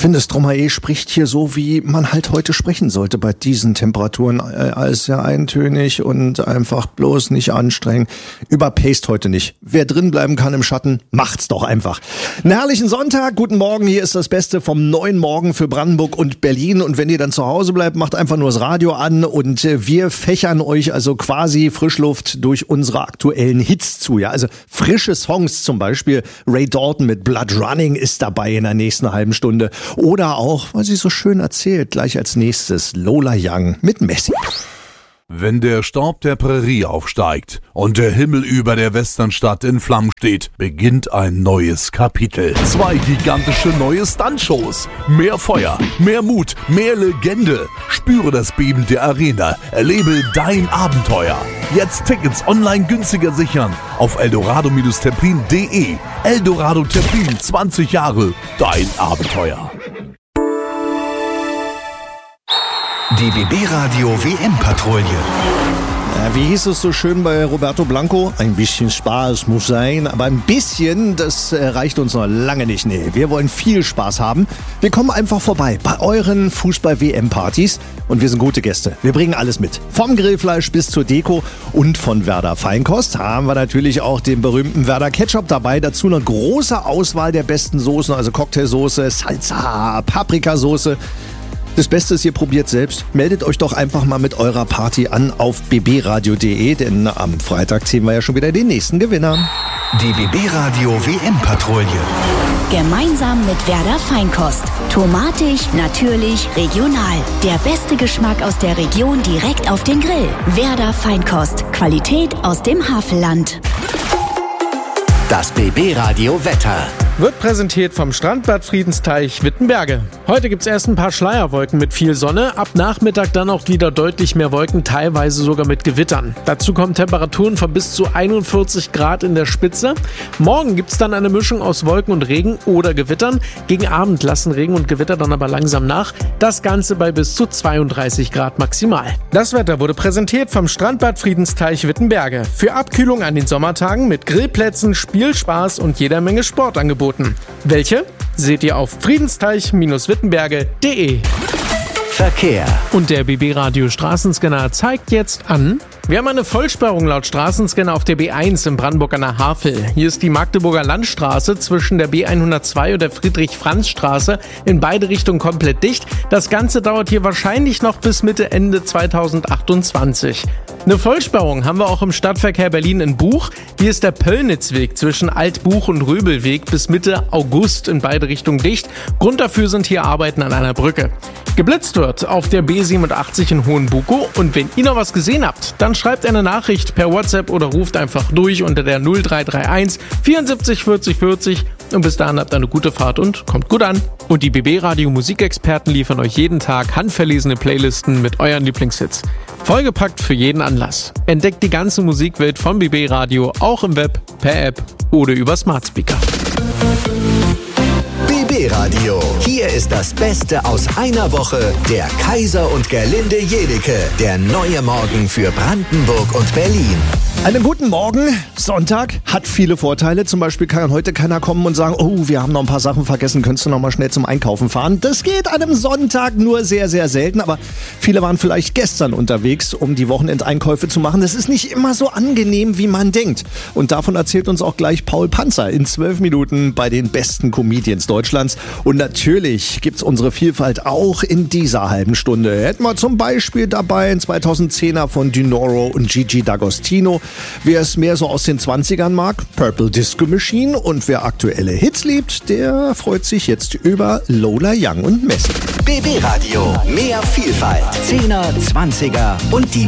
finde, Stromae spricht hier so, wie man halt heute sprechen sollte bei diesen Temperaturen. Alles sehr eintönig und einfach bloß nicht anstrengen. Überpaced heute nicht. Wer drin bleiben kann im Schatten, macht's doch einfach. Einen herrlichen Sonntag, guten Morgen. Hier ist das Beste vom neuen Morgen für Brandenburg und Berlin. Und wenn ihr dann zu Hause bleibt, macht einfach nur das Radio an und wir fächern euch also quasi Frischluft durch unsere aktuellen Hits zu. Ja, also frische Songs, zum Beispiel Ray Dalton mit Blood Running ist dabei in der nächsten halben Stunde. Oder auch, weil sie so schön erzählt, gleich als nächstes Lola Young mit Messi. Wenn der Staub der Prärie aufsteigt und der Himmel über der Westernstadt in Flammen steht, beginnt ein neues Kapitel. 2 gigantische neue Stuntshows. Mehr Feuer, mehr Mut, mehr Legende. Spüre das Beben der Arena. Erlebe dein Abenteuer. Jetzt Tickets online günstiger sichern auf eldorado-templin.de. Eldorado Templin, 20 Jahre, dein Abenteuer. Die BB-Radio WM-Patrouille. Wie hieß es so schön bei Roberto Blanco? Ein bisschen Spaß muss sein, aber ein bisschen, das reicht uns noch lange nicht. Nee, wir wollen viel Spaß haben. Wir kommen einfach vorbei bei euren Fußball-WM-Partys und wir sind gute Gäste. Wir bringen alles mit. Vom Grillfleisch bis zur Deko und von Werder Feinkost haben wir natürlich auch den berühmten Werder Ketchup dabei. Dazu eine große Auswahl der besten Soßen, also Cocktailsoße, Salsa, Paprikasoße. Das Beste ist, ihr probiert selbst. Meldet euch doch einfach mal mit eurer Party an auf bbradio.de, denn am Freitag ziehen wir ja schon wieder den nächsten Gewinner. Die BB-Radio WM-Patrouille. Gemeinsam mit Werder Feinkost. Tomatig, natürlich, regional. Der beste Geschmack aus der Region direkt auf den Grill. Werder Feinkost. Qualität aus dem Havelland. Das BB-Radio Wetter. Wird präsentiert vom Strandbad Friedensteich Wittenberge. Heute gibt's erst ein paar Schleierwolken mit viel Sonne, ab Nachmittag dann auch wieder deutlich mehr Wolken, teilweise sogar mit Gewittern. Dazu kommen Temperaturen von bis zu 41 Grad in der Spitze. Morgen gibt's dann eine Mischung aus Wolken und Regen oder Gewittern. Gegen Abend lassen Regen und Gewitter dann aber langsam nach. Das Ganze bei bis zu 32 Grad maximal. Das Wetter wurde präsentiert vom Strandbad Friedensteich Wittenberge. Für Abkühlung an den Sommertagen mit Grillplätzen, Spielspaß und jeder Menge Sportangeboten. Welche? Seht ihr auf friedensteich-wittenberge.de. Verkehr. Und der BB-Radio Straßenscanner zeigt jetzt an: Wir haben eine Vollsperrung laut Straßenscanner auf der B1 in Brandenburg an der Havel. Hier ist die Magdeburger Landstraße zwischen der B102 und der Friedrich-Franz-Straße in beide Richtungen komplett dicht. Das Ganze dauert hier wahrscheinlich noch bis Mitte, Ende 2028. Eine Vollsperrung haben wir auch im Stadtverkehr Berlin in Buch. Hier ist der Pöllnitzweg zwischen Altbuch und Röbelweg bis Mitte August in beide Richtungen dicht. Grund dafür sind hier Arbeiten an einer Brücke. Geblitzt wird auf der B87 in Hohenbukow und wenn ihr noch was gesehen habt, dann schreibt eine Nachricht per WhatsApp oder ruft einfach durch unter der 0331 74 40 40 und bis dahin habt eine gute Fahrt und kommt gut an. Und die BB-Radio Musikexperten liefern euch jeden Tag handverlesene Playlisten mit euren Lieblingshits. Vollgepackt für jeden Anlass. Entdeckt die ganze Musikwelt von BB-Radio auch im Web, per App oder über Smart Speaker. BB-Radio. Hier ist das Beste aus einer Woche. Der Kaiser und Gerlinde Jedecke. Der neue Morgen für Brandenburg und Berlin. Einen guten Morgen. Sonntag hat viele Vorteile. Zum Beispiel kann heute keiner kommen und sagen, oh, wir haben noch ein paar Sachen vergessen, könntest du noch mal schnell zum Einkaufen fahren. Das geht an einem Sonntag nur sehr, sehr selten. Aber viele waren vielleicht gestern unterwegs, um die Wochenendeinkäufe zu machen. Das ist nicht immer so angenehm, wie man denkt. Und davon erzählt uns auch gleich Paul Panzer in 12 Minuten bei den besten Comedians Deutschlands. Und natürlich gibt's unsere Vielfalt auch in dieser halben Stunde. Hätten wir zum Beispiel dabei ein 2010er von Dinoro und Gigi D'Agostino. Wer es mehr so aus den 20ern mag, Purple Disco Machine. Und wer aktuelle Hits liebt, der freut sich jetzt über Lola Young und Messi. BB Radio. Mehr Vielfalt. 10er, 20er und die